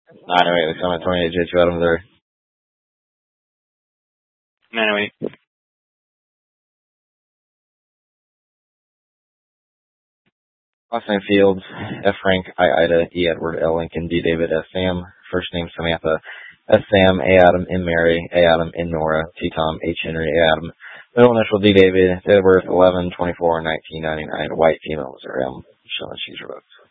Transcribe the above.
908, Summit 28, J2 Adam there. 908. Last name Fields, F. Frank, I. Ida, E. Edward, L. Lincoln, D. David, S. Sam. First name Samantha, S. Sam, A. Adam, M. Mary, A. Adam, N. Nora, T. Tom, H. Henry, A. Adam. Middle initial D. David, date of birth 11/24/1999, white female, Missouri. I'm showing she's revoked.